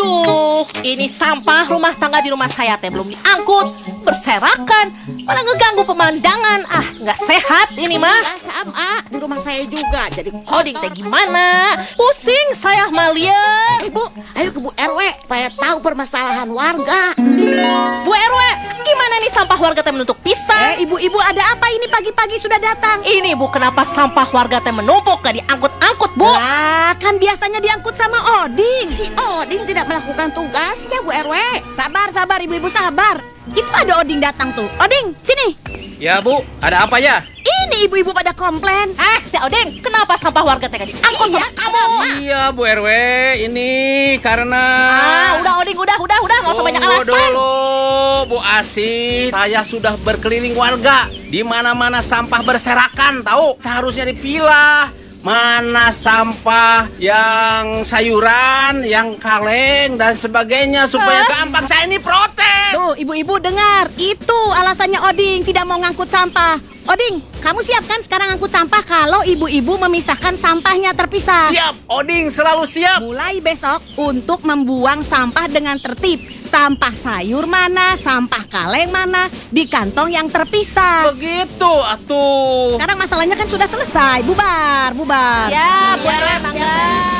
Aduh, ini sampah rumah tangga di rumah saya teh belum diangkut, berserakan, malah ngeganggu pemandangan. Ah, nggak sehat ini mah. Ya sama, di rumah saya juga jadi Oding teh gimana? Pusing saya Malia. Ibu, ayo ke Bu RW supaya tahu permasalahan warga. Bu RW, gimana nih sampah warga teh menutup pisang? Ibu-ibu ada apa ini pagi-pagi sudah datang? Ini Bu, kenapa sampah warga teh menumpuk gak diangkut-angkut Bu? Lah, kan biasanya diangkut sama Oding. Si Oding tidak melakukan tugasnya Bu RW. Sabar, ibu-ibu sabar. Itu ada Oding datang tuh. Oding, sini. Ya Bu, ada apa ya? Ini ibu-ibu pada komplain. Si Oding, kenapa sampah warga teh gak diangkut Iya, sama kamu? Iya Bu RW, ini karena... Udah Oding, udah, nggak usah banyak alasan. Dulu Bu Asih, saya sudah berkeliling warga. Di mana-mana sampah berserakan, tahu? Harusnya dipilah. Mana sampah yang sayuran, yang kaleng dan sebagainya supaya gampang. Saya ini protes. Tuh, ibu-ibu dengar. Itu alasannya Oding tidak mau ngangkut sampah. Oding, kamu siap kan sekarang ngangkut sampah kalau ibu-ibu memisahkan sampahnya terpisah? Siap, Oding selalu siap. Mulai besok untuk membuang sampah dengan tertib. Sampah sayur mana, sampah kaleng mana, di kantong yang terpisah. Begitu, atuh. Sekarang masalahnya kan sudah selesai. Bubar. Ya, Bu RW, mangga.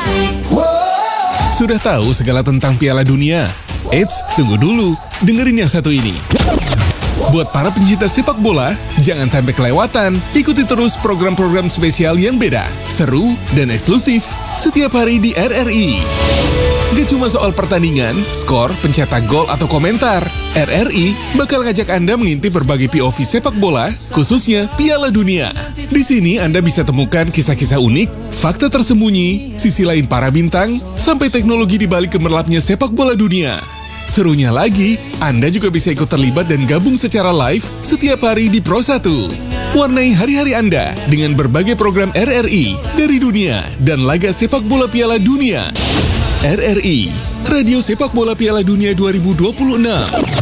Sudah tahu segala tentang Piala Dunia? Eits, tunggu dulu. Dengerin yang satu ini. Buat para pencinta sepak bola, jangan sampai kelewatan. Ikuti terus program-program spesial yang beda, seru, dan eksklusif setiap hari di RRI. Gak cuma soal pertandingan, skor, pencetak gol, atau komentar. RRI bakal ngajak Anda mengintip berbagai POV sepak bola, khususnya Piala Dunia. Di sini Anda bisa temukan kisah-kisah unik, fakta tersembunyi, sisi lain para bintang, sampai teknologi di balik gemerlapnya sepak bola dunia. Serunya lagi, Anda juga bisa ikut terlibat dan gabung secara live setiap hari di Pro 1. Warnai hari-hari Anda dengan berbagai program RRI dari dunia dan laga sepak bola Piala Dunia. RRI, Radio Sepak Bola Piala Dunia 2026.